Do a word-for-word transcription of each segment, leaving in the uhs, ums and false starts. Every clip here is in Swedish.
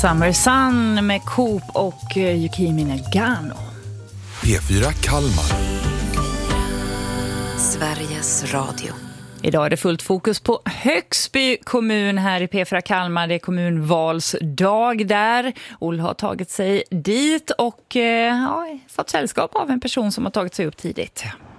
Summer Sun med Coop och Yukimi Nagano. P fyra Kalmar. Sveriges Radio. Idag är det fullt fokus på Högsby kommun här i P fyra Kalmar. Det är kommunvalsdag där. Olle har tagit sig dit och ja, fått sällskap av en person som har tagit sig upp tidigt.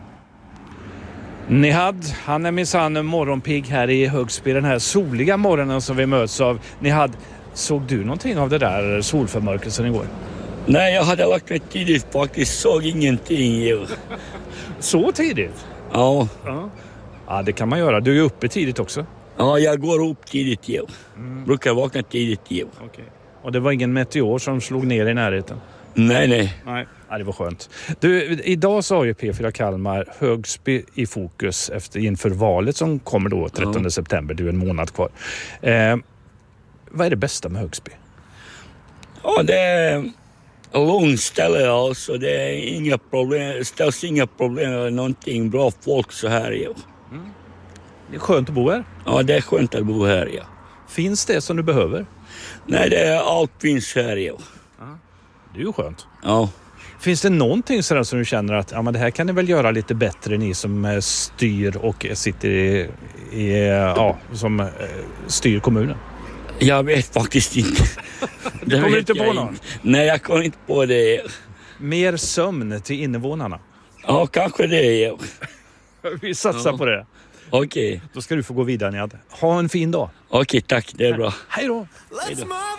Nihad, han är minsann morgonpigg här i Högsby den här soliga morgonen som vi möts av. Nihad, såg du någonting av det där solförmörkelsen igår? Nej, jag hade lagt mig tidigt faktiskt, såg ingenting. Så tidigt? Ja. Ja. Ja, det kan man göra. Du är uppe tidigt också. Ja, jag går upp tidigt ju. Mm. Brukar vakna tidigt ju. Okay. Och det var ingen meteor som slog ner i närheten? Nej, nej. Nej. Ja, det var skönt. Du, idag så har ju P fyra Kalmar Högsby i fokus efter, inför valet som kommer då trettonde ja. september. Du är en månad kvar. Eh, vad är det bästa med Högsby? Ja, det är lugnt ställe alltså. Det är inga problem, ställs inga problem eller någonting. Bra folk så här ju. Mm. Det är skönt att bo här? Ja, det är skönt att bo här, ja. Finns det som du behöver? Nej, det är, allt finns här, ja. Ja. Det är ju skönt. Ja. Finns det någonting sådär som du känner att ja, men det här kan ni väl göra lite bättre, ni som styr och sitter i, i ja, som eh, styr kommunen? Jag vet faktiskt inte. Du kommer inte på någon? Inte. Nej, jag kommer inte på det. Mer sömn till invånarna? Ja, kanske det, ja. Vi satsar ja. på det. Okej. Okay. Då ska du få gå vidare, Niad. Ha en fin dag. Okej, okay, tack. Det är bra. Hej då. Hej då.